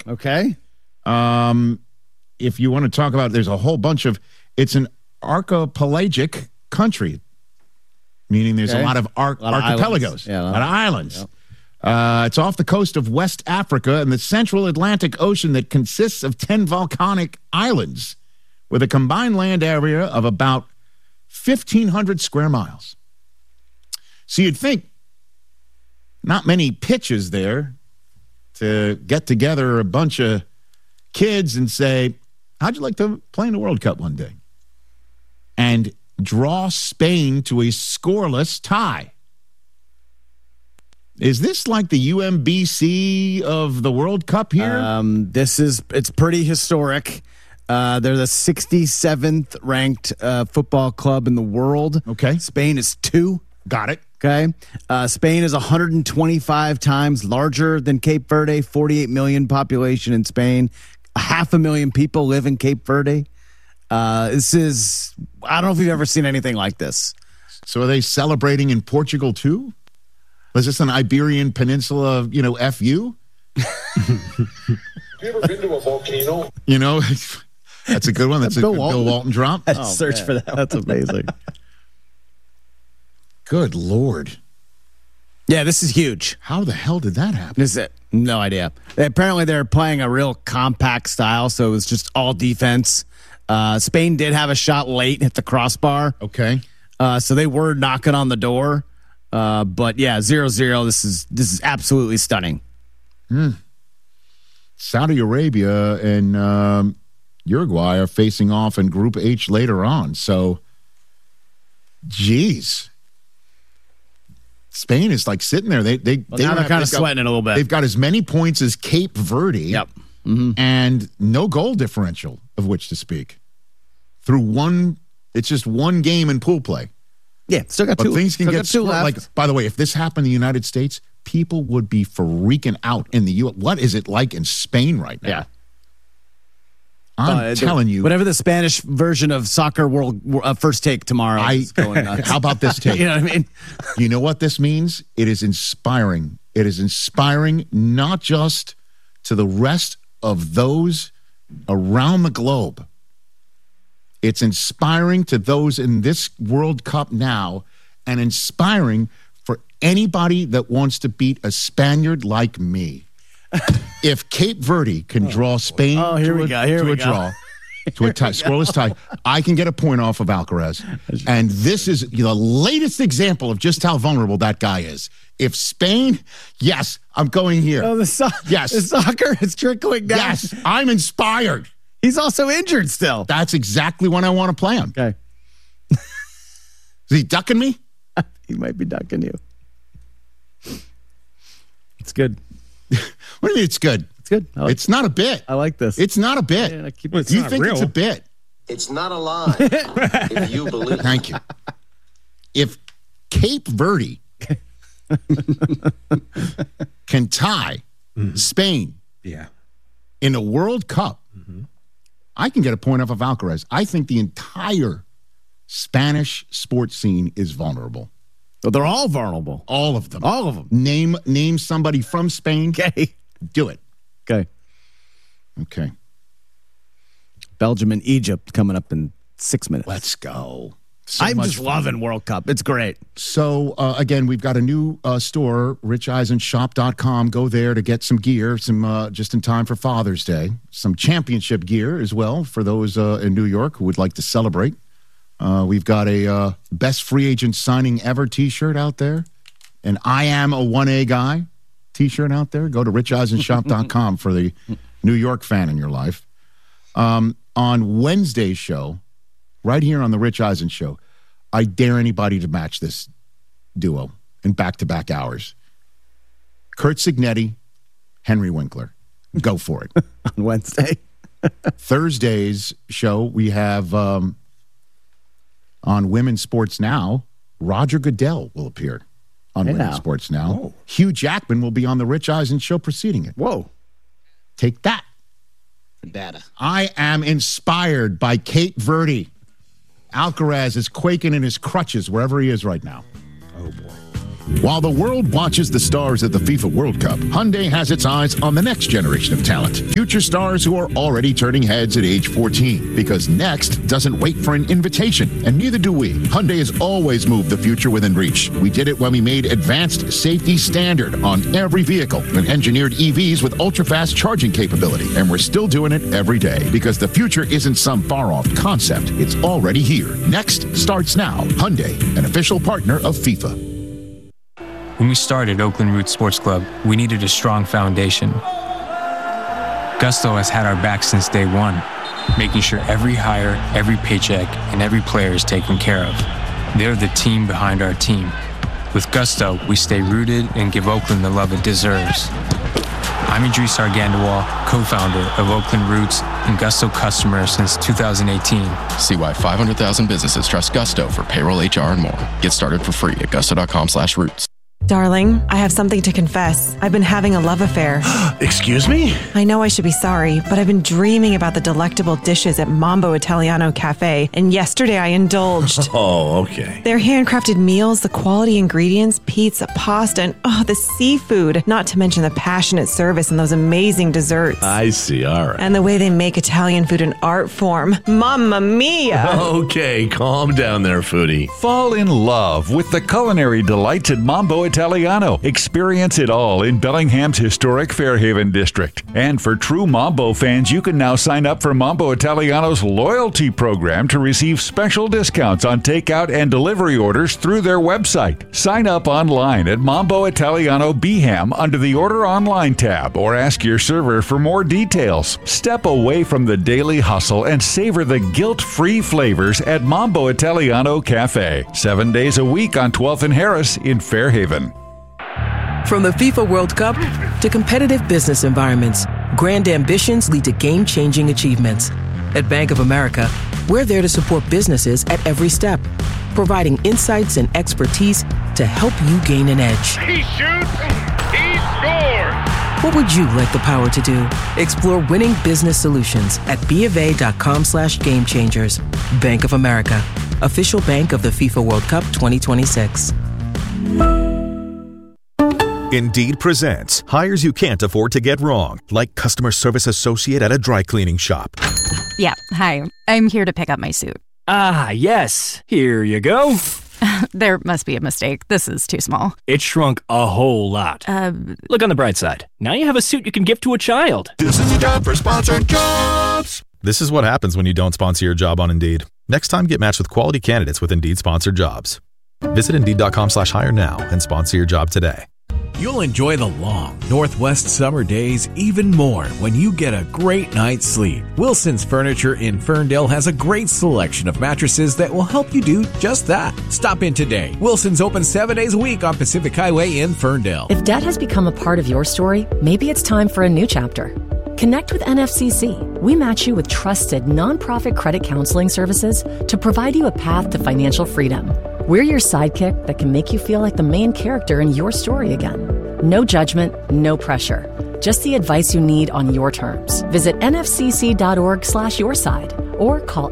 Okay. If you want to talk about, there's a whole bunch of, it's an archipelagic country, meaning there's a lot of archipelagos, a lot of islands. Yep. It's off the coast of West Africa in the central Atlantic Ocean that consists of 10 volcanic islands with a combined land area of about 1,500 square miles. So you'd think not many pitches there to get together a bunch of kids and say, how'd you like to play in the World Cup one day? And draw Spain to a scoreless tie. Is this like the UMBC of the World Cup here? It's pretty historic. They're the 67th ranked football club in the world. Okay. Spain is 2. Got it. Okay. Spain is 125 times larger than Cape Verde, 48 million population in Spain. 500,000 people live in Cape Verde. I don't know if you've ever seen anything like this. So are they celebrating in Portugal too? Was this an Iberian Peninsula, FU? You ever been to a volcano? That's a good one. That's a Bill Walton drop. Search for that. That's amazing. Good Lord. Yeah, this is huge. How the hell did that happen? This is it. No idea. Apparently, they're playing a real compact style, so it was just all defense. Spain did have a shot late at the crossbar. Okay. So they were knocking on the door. But yeah, 0-0. This is absolutely stunning. Saudi Arabia and Uruguay are facing off in Group H later on. So, geez. Spain is like sitting there. They're kind of sweating it a little bit. They've got as many points as Cape Verde. Yep. And no goal differential of which to speak. It's just one game in pool play. Yeah, still got two. But things can get two left. Like, by the way, if this happened in the United States, people would be freaking out in the U.S. What is it like in Spain right now? Yeah. I'm telling you. Whatever the Spanish version of Soccer World First Take tomorrow is going nuts. How about this take? You know what I mean? You know what this means? It is inspiring. It is inspiring not just to the rest of those around the globe. It's inspiring to those in this World Cup now and inspiring for anybody that wants to beat a Spaniard like me. If Cape Verde can draw Spain to a draw, to a tie, scoreless tie, I can get a point off of Alcaraz. And this is the latest example of just how vulnerable that guy is. If Spain, yes, I'm going here. Oh, yes. The soccer is trickling down. Yes, I'm inspired. He's also injured still. That's exactly when I want to play him. Okay. Is he ducking me? He might be ducking you. It's good. What do you mean it's good? It's good. It's not a bit. I like this. It's not a bit. Yeah, you think real. It's a bit. It's not a lie, if you believe. Thank you. If Cape Verde can tie Spain in a World Cup, I can get a point off of Alcaraz. I think the entire Spanish sports scene is vulnerable. Well, they're all vulnerable. All of them. All of them. Name somebody from Spain. Okay. Do it. Okay. Belgium and Egypt coming up in 6 minutes. Let's go. I'm just loving World Cup. It's great. So, again, we've got a new store, richeisandshop.com. Go there to get some gear, some just in time for Father's Day. Some championship gear as well for those in New York who would like to celebrate. We've got a best free agent signing ever T-shirt out there. And I am a 1A guy T-shirt out there. Go to richeisandshop.com for the New York fan in your life. On Wednesday's show, right here on the Rich Eisen Show, I dare anybody to match this duo in back-to-back hours. Kurt Signetti, Henry Winkler. Go for it. On Wednesday. Thursday's show, we have on Women's Sports Now, Roger Goodell will appear on Women's Sports Now. Whoa. Hugh Jackman will be on the Rich Eisen Show preceding it. Whoa. Take that. Data. I am inspired by Cape Verde. Alcaraz is quaking in his crutches wherever he is right now. Oh, boy. While the world watches the stars at the FIFA World Cup, Hyundai has its eyes on the next generation of talent. Future stars who are already turning heads at age 14. Because next doesn't wait for an invitation, and neither do we. Hyundai has always moved the future within reach. We did it when we made advanced safety standard on every vehicle and engineered EVs with ultra-fast charging capability. And we're still doing it every day because the future isn't some far-off concept. It's already here. Next starts now. Hyundai, an official partner of FIFA. When we started Oakland Roots Sports Club, we needed a strong foundation. Gusto has had our back since day one, making sure every hire, every paycheck, and every player is taken care of. They're the team behind our team. With Gusto, we stay rooted and give Oakland the love it deserves. I'm Idris Argandawal, co-founder of Oakland Roots and Gusto customer since 2018. See why 500,000 businesses trust Gusto for payroll, HR, and more. Get started for free at gusto.com/roots. Darling, I have something to confess. I've been having a love affair. Excuse me? I know I should be sorry, but I've been dreaming about the delectable dishes at Mambo Italiano Cafe, and yesterday I indulged. Oh, okay. Their handcrafted meals, the quality ingredients, pizza, pasta, and the seafood, not to mention the passionate service and those amazing desserts. I see, all right. And the way they make Italian food an art form. Mamma mia! Okay, calm down there, foodie. Fall in love with the culinary delights at Mambo Italiano. Experience it all in Bellingham's historic Fairhaven district. And for true Mambo fans, you can now sign up for Mambo Italiano's loyalty program to receive special discounts on takeout and delivery orders through their website. Sign up online at Mambo Italiano Beeham under the Order Online tab or ask your server for more details. Step away from the daily hustle and savor the guilt-free flavors at Mambo Italiano Cafe. 7 days a week on 12th and Harris in Fairhaven. From the FIFA World Cup to competitive business environments, grand ambitions lead to game-changing achievements. At Bank of America, we're there to support businesses at every step, providing insights and expertise to help you gain an edge. He shoots, he scores! What would you like the power to do? Explore winning business solutions at BofA.com/gamechangers. Bank of America, official bank of the FIFA World Cup 2026. Indeed presents hires you can't afford to get wrong, like customer service associate at a dry cleaning shop. Yeah, hi. I'm here to pick up my suit. Ah, yes. Here you go. There must be a mistake. This is too small. It shrunk a whole lot. Look on the bright side. Now you have a suit you can give to a child. This is a job for sponsored jobs. This is what happens when you don't sponsor your job on Indeed. Next time, get matched with quality candidates with Indeed sponsored jobs. Visit Indeed.com/hire now and sponsor your job today. You'll enjoy the long Northwest summer days even more when you get a great night's sleep. Wilson's Furniture in Ferndale has a great selection of mattresses that will help you do just that. Stop in today. Wilson's open 7 days a week on Pacific Highway in Ferndale. If debt has become a part of your story, maybe it's time for a new chapter. Connect with NFCC. We match you with trusted nonprofit credit counseling services to provide you a path to financial freedom. We're your sidekick that can make you feel like the main character in your story again. No judgment, no pressure. Just the advice you need on your terms. Visit nfcc.org/yourside or call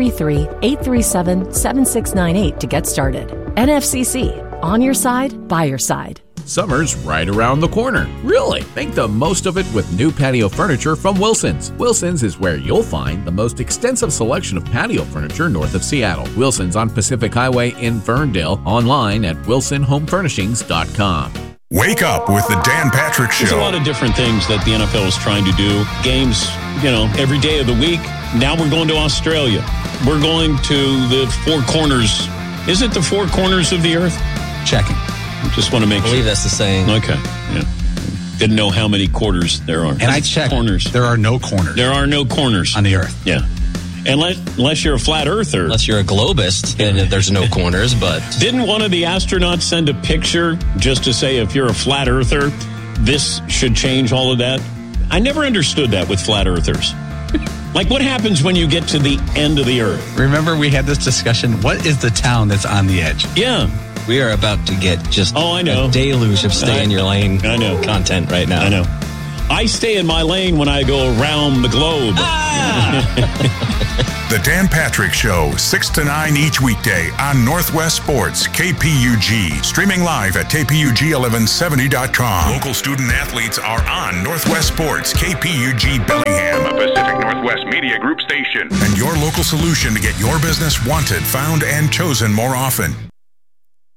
833-837-7698 to get started. NFCC, on your side, by your side. Summer's right around the corner. Really? Make the most of it with new patio furniture from Wilson's. Wilson's is where you'll find the most extensive selection of patio furniture north of Seattle. Wilson's on Pacific Highway in Ferndale. Online at wilsonhomefurnishings.com. Wake up with the Dan Patrick Show. There's a lot of different things that the NFL is trying to do. Games, every day of the week. Now we're going to Australia. We're going to the four corners. Is it the four corners of the earth? Checking. Just want to make sure. I believe that's the saying. Okay. Yeah. Didn't know how many quarters there are. And I checked. Corners. There are no corners. There are no corners. On the earth. Yeah. Unless you're a flat earther. Unless you're a globist, then there's no corners, but... Didn't one of the astronauts send a picture just to say if you're a flat earther, this should change all of that? I never understood that with flat earthers. Like, what happens when you get to the end of the earth? Remember we had this discussion, what is the town that's on the edge? Yeah. We are about to get just I know. A deluge of stay in your lane content right now. I know. I stay in my lane when I go around the globe. The The Dan Patrick Show, 6 to 9 each weekday on Northwest Sports, KPUG. Streaming live at KPUG1170.com. Local student athletes are on Northwest Sports, KPUG Bellingham, a Pacific Northwest Media Group station. And your local solution to get your business wanted, found, and chosen more often.